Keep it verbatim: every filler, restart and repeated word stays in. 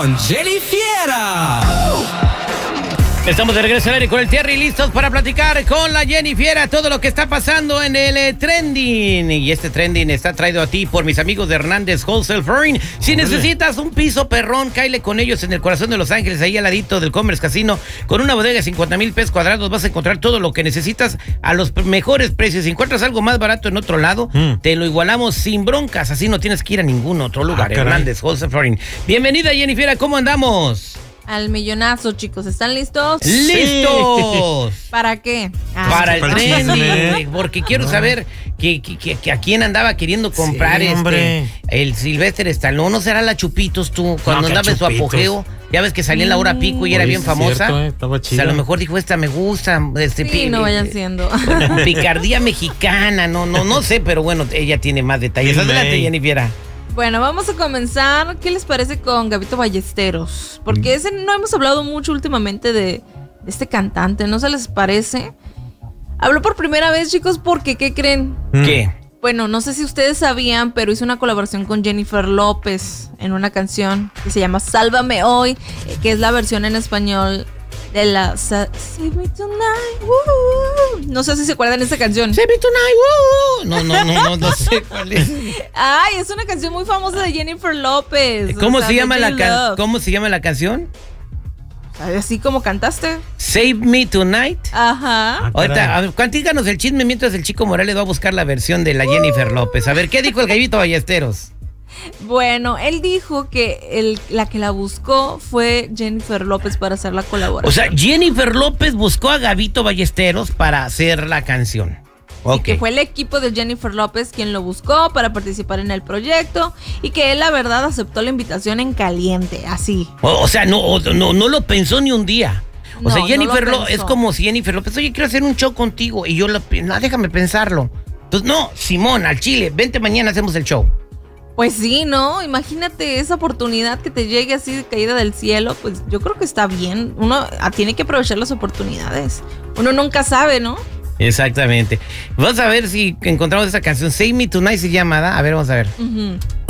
con Jenny Fiera. Estamos de regreso al aire con el Terry, listos para platicar con la Jenny Fiera todo lo que está pasando en el eh, trending. Y este trending está traído a ti por mis amigos de Hernández Wholesale Flooring. Si necesitas un piso perrón, cáile con ellos en el corazón de Los Ángeles, ahí al ladito del Commerce Casino, con una bodega de cincuenta mil pesos cuadrados. Vas a encontrar todo lo que necesitas a los mejores precios. Si encuentras algo más barato en otro lado, mm. te lo igualamos sin broncas. Así no tienes que ir a ningún otro lugar. Ah, Hernández Wholesale Flooring. Bienvenida, Jenny Fiera, ¿cómo andamos? Al millonazo, chicos. ¿Están listos? ¡Listos! ¿Para qué? Ah, para el trending, porque quiero no. saber que, que, que, que a quién andaba queriendo comprar sí, este el Sylvester Stallone. ¿No será la Chupitos tú? Cuando no, andaba en su apogeo. Ya ves que salía en la hora pico y era bien famosa. Cierto, eh, estaba chida. O sea, a lo mejor dijo, esta me gusta. Este, sí, no vayan siendo. Picardía mexicana, no, no, no sé, pero bueno, ella tiene más detalles. Adelante, Jenny Fiera. Bueno, vamos a comenzar. ¿Qué les parece con Gabito Ballesteros? Porque ese no hemos hablado mucho últimamente de este cantante, ¿no se les parece? Habló por primera vez, chicos, porque ¿qué creen? ¿Qué? Bueno, no sé si ustedes sabían, pero hizo una colaboración con Jennifer López en una canción que se llama Sálvame Hoy, que es la versión en español de la Save Me Tonight. Woo. No sé si se acuerdan de esa canción. Save Me Tonight. Woo. No, no, no, no, no sé cuál es. Ay, es una canción muy famosa de Jennifer López. ¿Cómo, o sea, se, llama la can- ¿Cómo se llama la canción? Así como cantaste. Save Me Tonight. Ajá. Ahorita, cuantíganos el chisme mientras el Chico Morales va a buscar la versión de la Jennifer López. A ver, ¿qué dijo el Gabito Ballesteros? Bueno, él dijo que el, la que la buscó fue Jennifer López para hacer la colaboración. O sea, Jennifer López buscó a Gabito Ballesteros para hacer la canción. Okay. Y que fue el equipo de Jennifer López quien lo buscó para participar en el proyecto y que él, la verdad, aceptó la invitación en caliente, así. O, o sea, no, no, no lo pensó ni un día. O no, sea, Jennifer no López, es como si Jennifer López, oye, quiero hacer un show contigo. Y yo, lo, no, déjame pensarlo. Entonces, no, Simón, al Chile, vente mañana, hacemos el show. Pues sí, ¿no? Imagínate esa oportunidad que te llegue así de caída del cielo, pues yo creo que está bien. Uno tiene que aprovechar las oportunidades. Uno nunca sabe, ¿no? Exactamente. Vamos a ver si encontramos esa canción. Save Me Tonight se llama, ¿da? A ver, vamos a ver. Uh-huh.